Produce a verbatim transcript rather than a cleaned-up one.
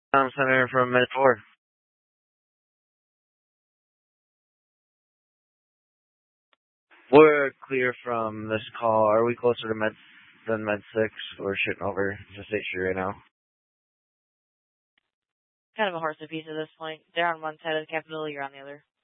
I'm Senator from Med four. We're clear from this call. Are we closer to Med than Med six? We're shooting over to State Street right now. Kind of a horse apiece at this point. They're on one side of the Capitol, you're on the other.